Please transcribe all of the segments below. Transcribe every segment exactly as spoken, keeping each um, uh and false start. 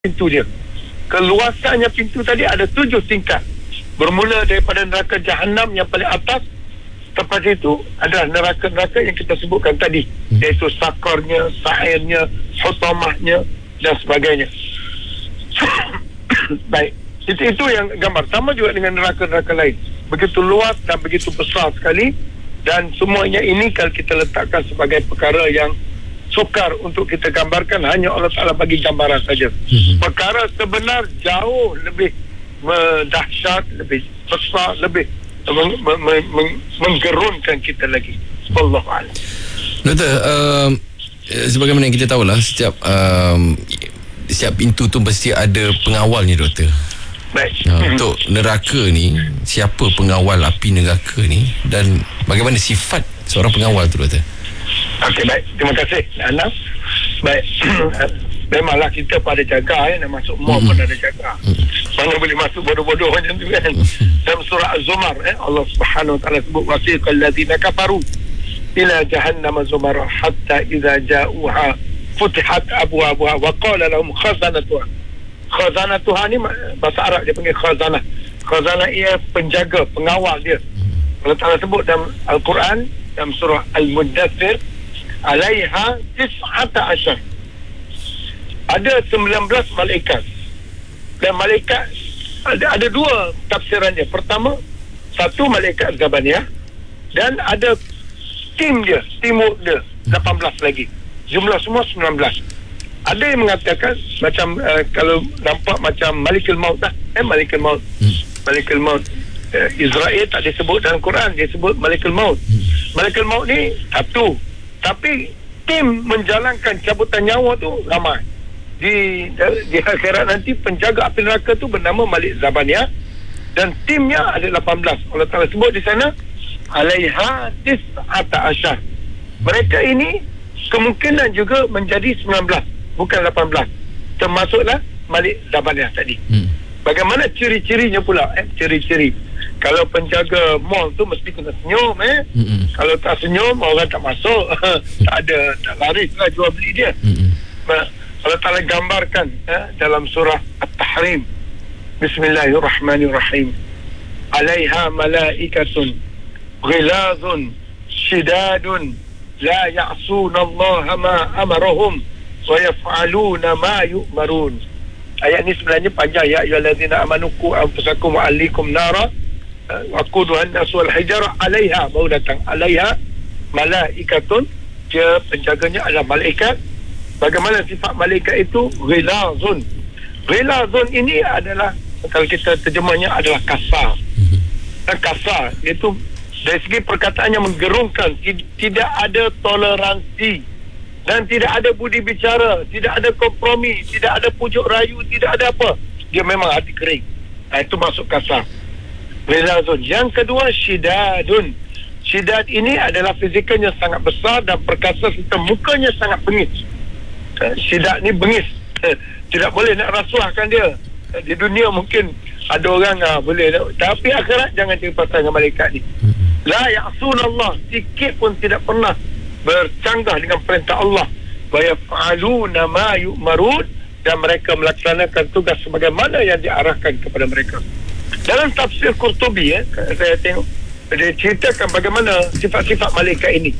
pintu dia. Keluasannya pintu tadi ada tujuh tingkat. Bermula daripada neraka Jahannam yang paling atas. Lepas itu adalah neraka-neraka yang kita sebutkan tadi, hmm. iaitu sakarnya, sa'irnya, hutamahnya dan sebagainya. Baik, itu, itu yang gambar. Sama juga dengan neraka-neraka lain. Begitu luas dan begitu besar sekali. Dan semuanya ini kalau kita letakkan sebagai perkara yang sukar untuk kita gambarkan, hanya Allah Ta'ala bagi gambaran saja. Hmm. Perkara sebenar jauh lebih dahsyat, lebih besar, lebih meng, meng, meng, menggerunkan kita lagi. Wallahualam. Doktor, uh, sebagaimana yang kita tahulah, setiap um, setiap pintu tu mesti ada pengawalnya, Doktor. Baik. Uh, hmm. Untuk neraka ni, siapa pengawal api neraka ni dan bagaimana sifat seorang pengawal tu, Doktor? Okey, baik. Terima kasih, Anas. Baik. Memanglah kita pada jaga, ya, nak masuk mall pun ada jaga. Mana boleh masuk bodoh-bodoh macam tu kan. Dalam surah Az-Zumar, eh, Allah Subhanahu wa taala sebut wasiqal ladzina kafaru ila jahannam zumara hatta idza ja'uha futihat abwabuha wa qala lahum khazanatuha. Khazanatuha ni bahasa Arab dia panggil khazanah. Khazanah ia penjaga, pengawal dia. Allah Taala sebut dalam Al-Quran dalam surah Al-Muddathir, alaiha tis'ata asyar. Ada sembilan belas malaikat. Dan malaikat ada, ada dua tafsiran dia. Pertama, satu malaikat Zabaniyah, dan ada tim dia, timur dia lapan belas lagi. Jumlah semua sembilan belas. Ada yang mengatakan macam uh, kalau nampak macam Malikul Maut lah. Eh, Malikul Maut. Hmm. Malikul Maut. Uh, Israel tak disebut dalam Quran, dia sebut Malikul Maut. Hmm. Malikul Maut ni satu. Tapi tim menjalankan cabutan nyawa tu ramai. Di, di akhirat nanti penjaga api neraka tu bernama Malik Zabaniyah, dan timnya ada lapan belas. Allah Ta'ala sebut di sana alaiha tis'ata asyar. Mereka ini kemungkinan juga menjadi sembilan belas, bukan lapan belas. Termasuklah Malik Zabaniyah tadi. hmm. Bagaimana ciri-cirinya pula, eh? Ciri-ciri kalau penjaga mall tu mesti kena senyum, eh? hmm. Kalau tak senyum, orang tak masuk. Tak ada, tak laris lah jual beli dia. hmm. Allah Ta'ala gambarkan, eh, dalam surah At-Tahrim, Bismillahirrahmanirrahim, alaiha malaikatun ghilazun shidadun la ya'suna Allah ma amarahum wa yaf'aluna ma yu'marun. Ayat ni sebenarnya panjang. Ya ayyuhallazina amanu qu anfusakum wa ahlikum nara waquduha an-nas wal hijara alaiha, baru datang alaiha malaikatun, dia penjaganya adalah malaikat. Bagaimana sifat malaikat itu? Ghilazun. Ghilazun ini adalah, kalau kita terjemahnya, adalah kasar. Dan kasar iaitu dari segi perkataannya menggerungkan, tidak ada toleransi dan tidak ada budi bicara, tidak ada kompromi, tidak ada pujuk rayu, tidak ada apa. Dia memang hati kering. Nah, itu masuk kasar. Ghilazun. Yang kedua, syidadun. Syidad ini adalah fizikalnya sangat besar dan perkasa serta mukanya sangat bengis. Syidad ni bengis, tidak boleh nak rasuahkan dia. Di dunia mungkin ada orang ah, boleh, tapi akhirat jangan terpasang dengan malaikat ni. La ya'sunallah, sikit pun tidak pernah bercanggah dengan perintah Allah. Wa yaf'aluna ma yu'marun, dan mereka melaksanakan tugas sebagaimana yang diarahkan kepada mereka. Dalam tafsir Qurtubi, eh, saya tengok dia ceritakan bagaimana sifat-sifat malaikat ini.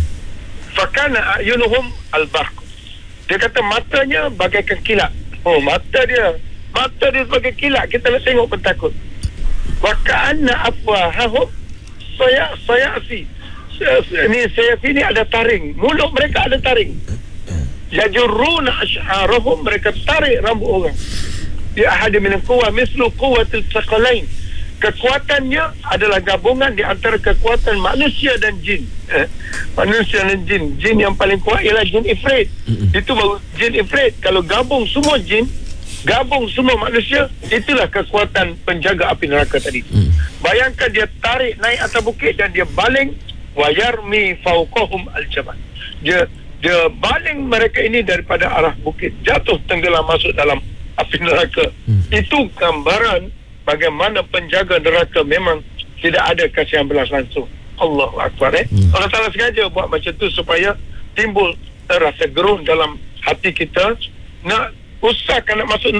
Fakana ayunuhum al-barq. Dia kata matanya bagaikan kilat. Oh, mata dia Mata dia sebagai kilat. Kita nak tengok pun takut. Wa ka'anna afwahahum saya saya si ini saya sini ada taring. Mulut mereka ada taring. Yajurruna ash'arahum, mereka tarik rambut orang. Di ahad min al-quwa mislu quwwatil thaqalain. Kekuatannya adalah gabungan di antara kekuatan manusia dan jin. Eh, manusia dan jin. Jin yang paling kuat ialah jin ifrit. Mm-hmm. Itu baru jin ifrit. Kalau gabung semua jin, gabung semua manusia, itulah kekuatan penjaga api neraka tadi. Mm. Bayangkan dia tarik naik atas bukit dan dia baling, wayarmi fauqahum al-jabal. Dia dia baling mereka ini daripada arah bukit, jatuh tenggelam masuk dalam api neraka. Mm. Itu gambaran bagaimana penjaga neraka memang tidak ada kasihan belas langsung. Allahu Akbar, eh? Hmm. Allah Ta'ala sengaja buat macam tu supaya timbul rasa gerun dalam hati kita, nak ustaz kan nak masuk